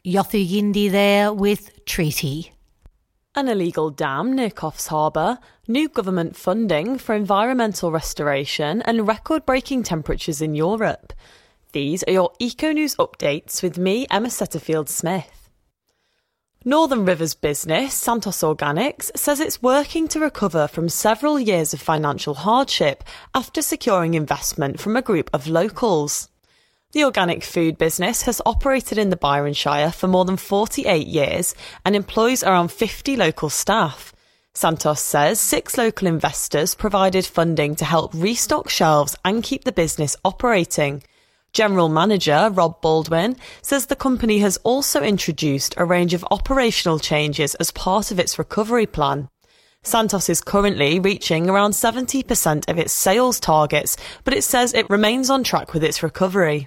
Yothu Yindi there with Treaty. An illegal dam near Coffs Harbour, new government funding for environmental restoration and record-breaking temperatures in Europe. These are your Eco-News updates with me, Emma Setterfield-Smith. Northern Rivers business, Santos Organics, says it's working to recover from several years of financial hardship after securing investment from a group of locals. The organic food business has operated in the Byron Shire for more than 48 years and employs around 50 local staff. Santos says 6 local investors provided funding to help restock shelves and keep the business operating. General Manager Rob Baldwin says the company has also introduced a range of operational changes as part of its recovery plan. Santos is currently reaching around 70% of its sales targets, but it says it remains on track with its recovery.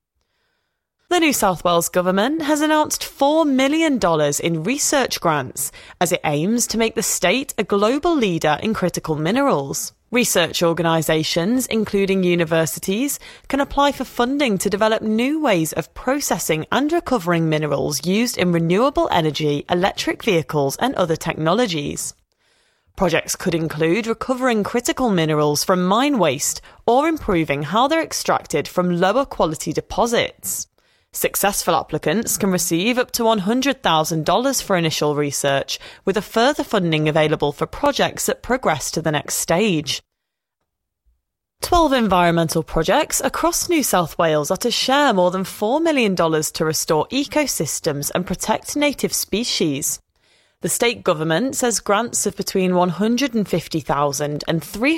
The New South Wales Government has announced $4 million in research grants as it aims to make the state a global leader in critical minerals. Research organisations, including universities, can apply for funding to develop new ways of processing and recovering minerals used in renewable energy, electric vehicles and other technologies. Projects could include recovering critical minerals from mine waste or improving how they're extracted from lower quality deposits. Successful applicants can receive up to $100,000 for initial research, with a further funding available for projects that progress to the next stage. 12 environmental projects across New South Wales are to share more than $4 million to restore ecosystems and protect native species. The state government says grants of between $150,000 and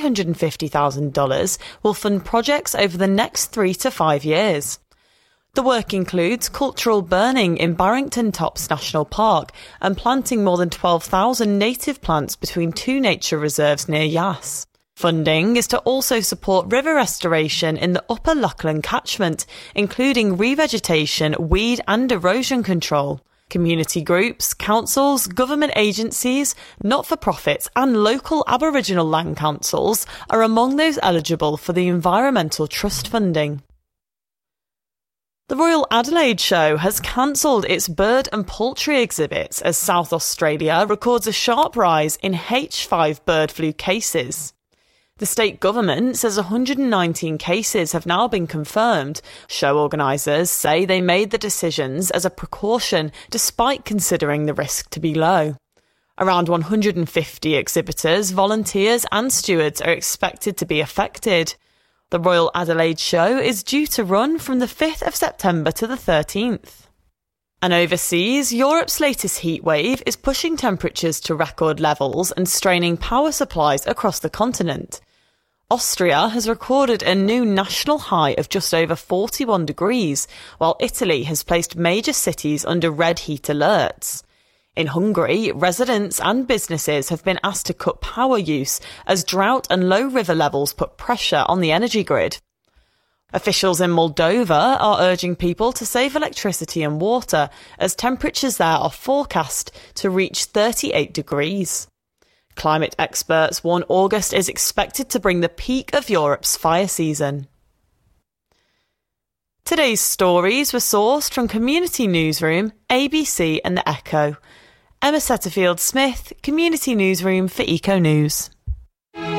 $350,000 will fund projects over the next 3 to 5 years. The work includes cultural burning in Barrington Tops National Park and planting more than 12,000 native plants between 2 nature reserves near Yass. Funding is to also support river restoration in the Upper Lachlan catchment, including revegetation, weed and erosion control. Community groups, councils, government agencies, not-for-profits and local Aboriginal land councils are among those eligible for the Environmental Trust funding. The Royal Adelaide Show has cancelled its bird and poultry exhibits as South Australia records a sharp rise in H5 bird flu cases. The state government says 119 cases have now been confirmed. Show organisers say they made the decisions as a precaution despite considering the risk to be low. Around 150 exhibitors, volunteers and stewards are expected to be affected. The Royal Adelaide Show is due to run from the 5th of September to the 13th. And overseas, Europe's latest heatwave is pushing temperatures to record levels and straining power supplies across the continent. Austria has recorded a new national high of just over 41 degrees, while Italy has placed major cities under red heat alerts. In Hungary, residents and businesses have been asked to cut power use as drought and low river levels put pressure on the energy grid. Officials in Moldova are urging people to save electricity and water as temperatures there are forecast to reach 38 degrees. Climate experts warn August is expected to bring the peak of Europe's fire season. Today's stories were sourced from Community Newsroom, ABC and The Echo. Emma Setterfield-Smith, Community Newsroom for Eco News.